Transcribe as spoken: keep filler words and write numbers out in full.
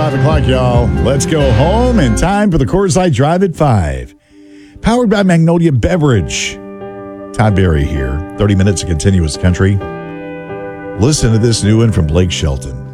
five o'clock, y'all. Let's go home and time for the Coors Light Drive at five. Powered by Magnolia Beverage. Todd Berry here. thirty minutes of continuous country. Listen to this new one from Blake Shelton.